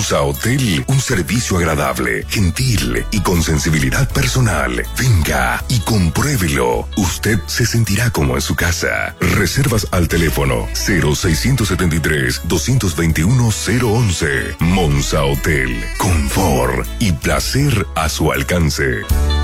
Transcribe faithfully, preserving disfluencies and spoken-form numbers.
Monza Hotel, un servicio agradable, gentil y con sensibilidad personal. Venga y compruébelo. Usted se sentirá como en su casa. Reservas al teléfono cero seiscientos setenta y tres, doscientos veintiuno, cero once. Monza Hotel. Confort y placer a su alcance.